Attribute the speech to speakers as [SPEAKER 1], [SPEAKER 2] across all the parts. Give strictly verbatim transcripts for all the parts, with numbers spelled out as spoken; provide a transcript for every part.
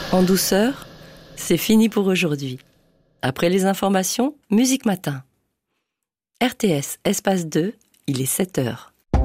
[SPEAKER 1] En douceur, c'est fini pour aujourd'hui. Après les informations, Musique Matin. R T S, espace deux, il est sept heures.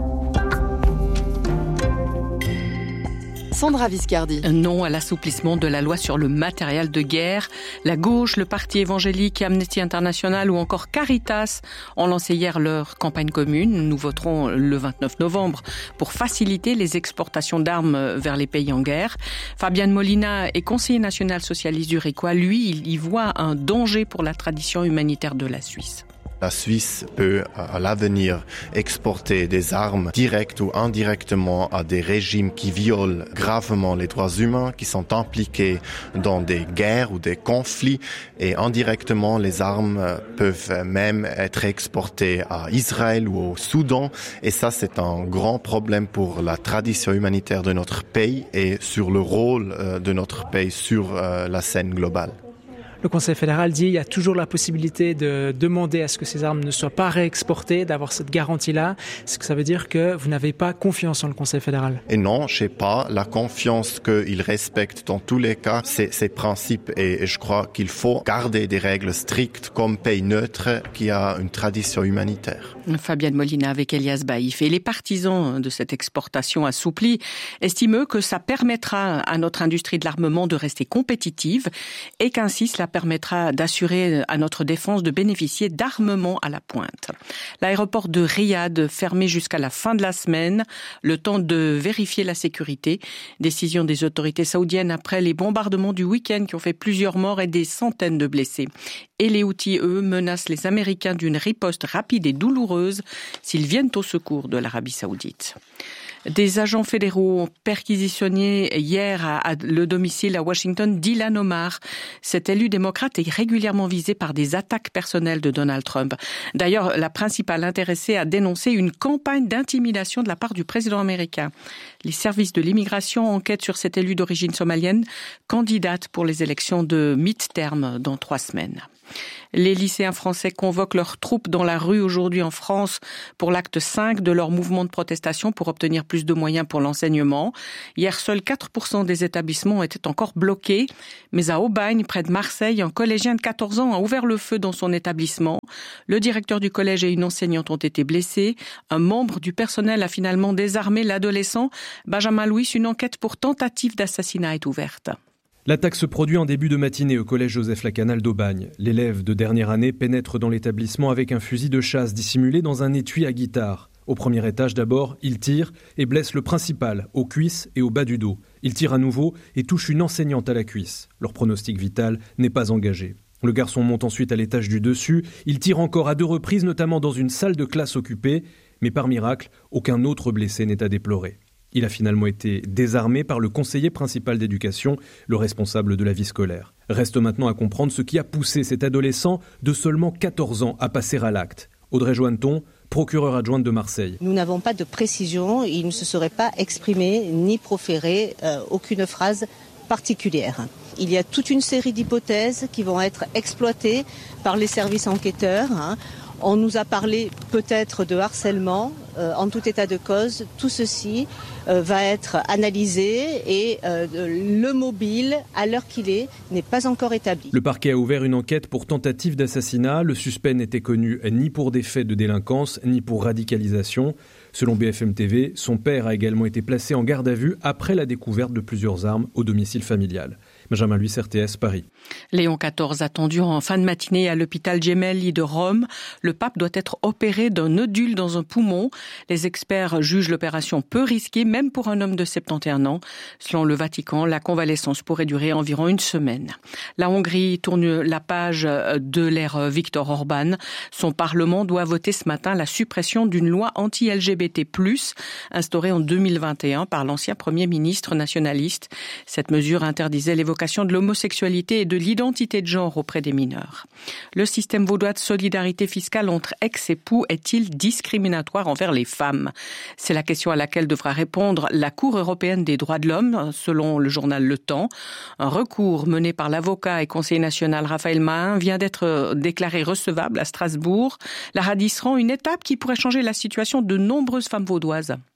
[SPEAKER 2] Sandra Viscardi.
[SPEAKER 3] Non à l'assouplissement de la loi sur le matériel de guerre. La gauche, le Parti évangélique, Amnesty International ou encore Caritas ont lancé hier leur campagne commune. Nous voterons le vingt-neuf novembre pour faciliter les exportations d'armes vers les pays en guerre. Fabian Molina est conseiller national socialiste du Récois. Lui, il y voit un danger pour la tradition humanitaire de la Suisse.
[SPEAKER 4] La Suisse peut, à l'avenir, exporter des armes directes ou indirectement à des régimes qui violent gravement les droits humains, qui sont impliqués dans des guerres ou des conflits. Et indirectement, les armes peuvent même être exportées à Israël ou au Soudan. Et ça, c'est un grand problème pour la tradition humanitaire de notre pays et sur le rôle de notre pays sur la scène globale.
[SPEAKER 5] Le Conseil fédéral dit qu'il y a toujours la possibilité de demander à ce que ces armes ne soient pas réexportées, d'avoir cette garantie-là. Est-ce que ça veut dire que vous n'avez pas confiance en le Conseil fédéral?
[SPEAKER 4] Et non, je sais pas. La confiance qu'il respecte dans tous les cas, c'est ses principes. Et je crois qu'il faut garder des règles strictes comme pays neutre qui a une tradition humanitaire.
[SPEAKER 3] Fabian Molina avec Elias Baïf. Et les partisans de cette exportation assouplie estiment que ça permettra à notre industrie de l'armement de rester compétitive et qu'ainsi cela permettra d'assurer à notre défense de bénéficier d'armements à la pointe. L'aéroport de Riyad fermé jusqu'à la fin de la semaine, le temps de vérifier la sécurité. Décision des autorités saoudiennes après les bombardements du week-end qui ont fait plusieurs morts et des centaines de blessés. Et les Houthis, eux, menacent les Américains d'une riposte rapide et douloureuse s'ils viennent au secours de l'Arabie saoudite. Des agents fédéraux ont perquisitionné hier à, à le domicile à Washington d'Ilhan Omar. Cet élu démocrate est régulièrement visé par des attaques personnelles de Donald Trump. D'ailleurs, la principale intéressée a dénoncé une campagne d'intimidation de la part du président américain. Les services de l'immigration enquêtent sur cet élu d'origine somalienne, candidate pour les élections de mi-terme dans trois semaines. Les lycéens français convoquent leurs troupes dans la rue aujourd'hui en France pour l'acte cinq de leur mouvement de protestation pour obtenir plus de moyens pour l'enseignement. Hier, seuls quatre pour cent des établissements étaient encore bloqués. Mais à Aubagne, près de Marseille, un collégien de quatorze ans a ouvert le feu dans son établissement. Le directeur du collège et une enseignante ont été blessés. Un membre du personnel a finalement désarmé l'adolescent. Benjamin Louis, une enquête pour tentative d'assassinat est ouverte.
[SPEAKER 6] L'attaque se produit en début de matinée au collège Joseph-Lacanal d'Aubagne. L'élève de dernière année pénètre dans l'établissement avec un fusil de chasse dissimulé dans un étui à guitare. Au premier étage d'abord, il tire et blesse le principal, aux cuisses et au bas du dos. Il tire à nouveau et touche une enseignante à la cuisse. Leur pronostic vital n'est pas engagé. Le garçon monte ensuite à l'étage du dessus. Il tire encore à deux reprises, notamment dans une salle de classe occupée. Mais par miracle, aucun autre blessé n'est à déplorer. Il a finalement été désarmé par le conseiller principal d'éducation, le responsable de la vie scolaire. Reste maintenant à comprendre ce qui a poussé cet adolescent de seulement quatorze ans à passer à l'acte. Audrey Joanneton, procureure adjointe de Marseille.
[SPEAKER 7] Nous n'avons pas de précision, il ne se serait pas exprimé ni proféré euh, aucune phrase particulière. Il y a toute une série d'hypothèses qui vont être exploitées par les services enquêteurs. Hein. On nous a parlé peut-être de harcèlement. Euh, en tout état de cause, tout ceci euh, va être analysé et euh, le mobile, à l'heure qu'il est, n'est pas encore établi.
[SPEAKER 6] Le parquet a ouvert une enquête pour tentative d'assassinat. Le suspect n'était connu ni pour des faits de délinquance, ni pour radicalisation. Selon B F M T V, son père a également été placé en garde à vue après la découverte de plusieurs armes au domicile familial. Benjamin Luis, R T S, Paris.
[SPEAKER 3] Léon quatorze attendu en fin de matinée à l'hôpital Gemelli de Rome. Le pape doit être opéré d'un nodule dans un poumon. Les experts jugent l'opération peu risquée, même pour un homme de soixante et un ans. Selon le Vatican, la convalescence pourrait durer environ une semaine. La Hongrie tourne la page de l'ère Viktor Orban. Son Parlement doit voter ce matin la suppression d'une loi anti-L G B T plus, instaurée en deux mille vingt et un par l'ancien Premier ministre nationaliste. Cette mesure interdisait l'évocation de l'homosexualité et de l'identité de genre auprès des mineurs. Le système vaudois de solidarité fiscale entre ex-époux est-il discriminatoire envers les femmes? C'est la question à laquelle devra répondre la Cour européenne des droits de l'homme, selon le journal Le Temps. Un recours mené par l'avocat et conseiller national Raphaël Mahin vient d'être déclaré recevable à Strasbourg. La Radis rend une étape qui pourrait changer la situation de nombreuses femmes vaudoises.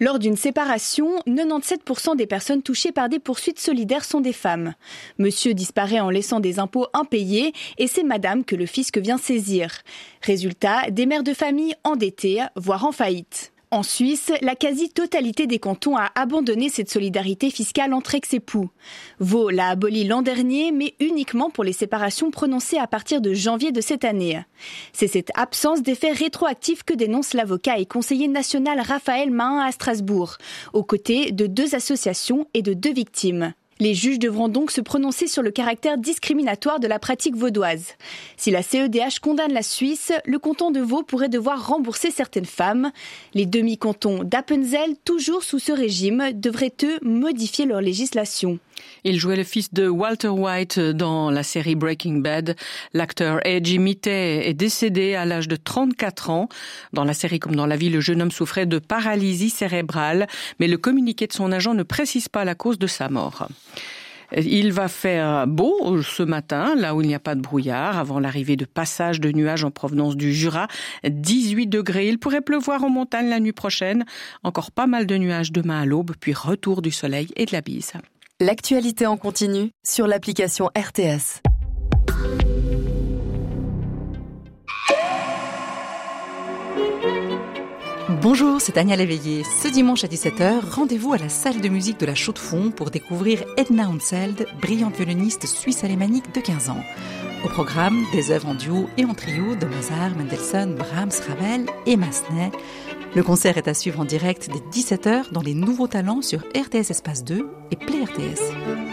[SPEAKER 2] Lors d'une séparation, quatre-vingt-dix-sept pour cent des personnes touchées par des poursuites solidaires sont des femmes. Monsieur disparaît en laissant des impôts impayés et c'est madame que le fisc vient saisir. Résultat, des mères de famille endettées, voire en faillite. En Suisse, la quasi-totalité des cantons a abandonné cette solidarité fiscale entre ex-époux. Vaud l'a abolie l'an dernier, mais uniquement pour les séparations prononcées à partir de janvier de cette année. C'est cette absence d'effet rétroactif que dénonce l'avocat et conseiller national Raphaël Mahin à Strasbourg, aux côtés de deux associations et de deux victimes. Les juges devront donc se prononcer sur le caractère discriminatoire de la pratique vaudoise. Si la C E D H condamne la Suisse, le canton de Vaud pourrait devoir rembourser certaines femmes. Les demi-cantons d'Appenzell, toujours sous ce régime, devraient eux modifier leur législation.
[SPEAKER 3] Il jouait le fils de Walter White dans la série Breaking Bad. L'acteur Eiji Mittei est décédé à l'âge de trente-quatre ans. Dans la série comme dans la vie, le jeune homme souffrait de paralysie cérébrale, mais le communiqué de son agent ne précise pas la cause de sa mort. Il va faire beau ce matin, là où il n'y a pas de brouillard, avant l'arrivée de passages de nuages en provenance du Jura. dix-huit degrés. Il pourrait pleuvoir en montagne la nuit prochaine. Encore pas mal de nuages demain à l'aube, puis retour du soleil et de la bise.
[SPEAKER 8] L'actualité en continu sur l'application R T S.
[SPEAKER 9] Bonjour, c'est Agnès Léveillé. Ce dimanche à dix-sept heures, rendez-vous à la salle de musique de la Chaux-de-Fonds pour découvrir Edna Anseld, brillante violoniste suisse-alémanique de quinze ans. Au programme, des œuvres en duo et en trio de Mozart, Mendelssohn, Brahms, Ravel et Massenet. Le concert est à suivre en direct dès dix-sept heures dans les nouveaux talents sur R T S Espace deux et Play R T S.